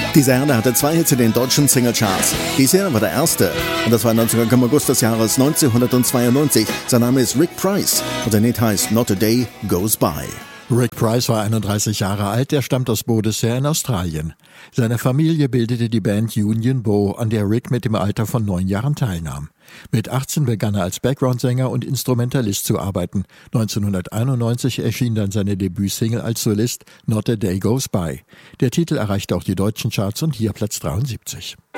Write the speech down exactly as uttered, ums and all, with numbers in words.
Dieser Herr hatte zwei Hits in den deutschen Singlecharts. Dieser war der erste und das war am August des Jahres neunzehnhundertzweiundneunzig. Sein Name ist Rick Price und der Lied heißt Not a Day Goes By. Rick Price war einunddreißig Jahre alt, er stammt aus Bodensee in Australien. Seine Familie bildete die Band Union Bow, an der Rick mit dem Alter von neun Jahren teilnahm. Mit achtzehn begann er als Background-Sänger und Instrumentalist zu arbeiten. neunzehnhunderteinundneunzig erschien dann seine Debütsingle als Solist Not a Day Goes By. Der Titel erreichte auch die deutschen Charts und hier Platz dreiundsiebzig.